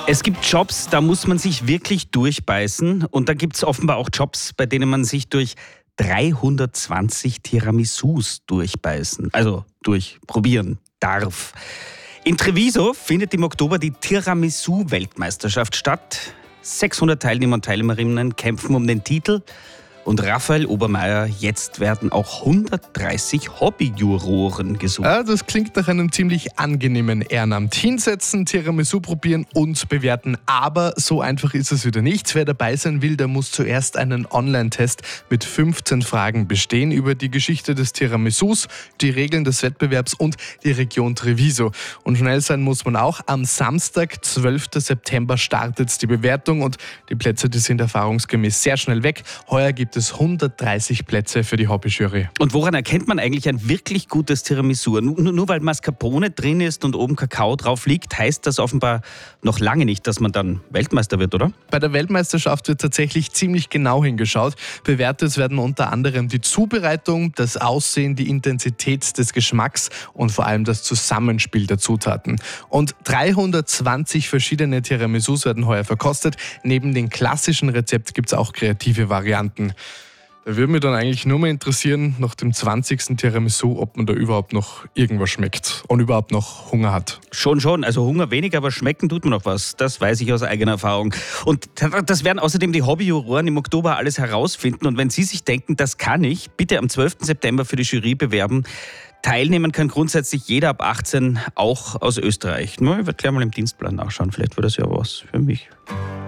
Es gibt Jobs, da muss man sich wirklich durchbeißen. Und da gibt es offenbar auch Jobs, bei denen man sich durch 320 Tiramisus durchbeißen, also durchprobieren darf. In Treviso findet im Oktober die Tiramisu-Weltmeisterschaft statt. 600 Teilnehmer und Teilnehmerinnen kämpfen um den Titel. Und Raphael Obermeier, jetzt werden auch 130 Hobbyjuroren gesucht. Ja, das klingt nach einem ziemlich angenehmen Ehrenamt. Hinsetzen, Tiramisu probieren und bewerten. Aber so einfach ist es wieder nicht. Wer dabei sein will, der muss zuerst einen Online-Test mit 15 Fragen bestehen über die Geschichte des Tiramisus, die Regeln des Wettbewerbs und die Region Treviso. Und schnell sein muss man auch. Am Samstag, 12. September, startet die Bewertung und die Plätze, die sind erfahrungsgemäß sehr schnell weg. Heuer gibt es 130 Plätze für die Hobbyjury. Und woran erkennt man eigentlich ein wirklich gutes Tiramisu? Nur weil Mascarpone drin ist und oben Kakao drauf liegt, heißt das offenbar noch lange nicht, dass man dann Weltmeister wird, oder? Bei der Weltmeisterschaft wird tatsächlich ziemlich genau hingeschaut. Bewertet werden unter anderem die Zubereitung, das Aussehen, die Intensität des Geschmacks und vor allem das Zusammenspiel der Zutaten. Und 320 verschiedene Tiramisus werden heuer verkostet. Neben dem klassischen Rezept gibt es auch kreative Varianten. Da würde mich dann eigentlich nur mal interessieren, nach dem 20. Tiramisu, ob man da überhaupt noch irgendwas schmeckt und überhaupt noch Hunger hat. Schon. Also Hunger weniger, aber schmecken tut man noch was. Das weiß ich aus eigener Erfahrung. Und das werden außerdem die Hobbyjuroren im Oktober alles herausfinden. Und wenn Sie sich denken, das kann ich, bitte am 12. September für die Jury bewerben. Teilnehmen kann grundsätzlich jeder ab 18, auch aus Österreich. Ich werde gleich mal im Dienstplan nachschauen, vielleicht wird das ja was für mich.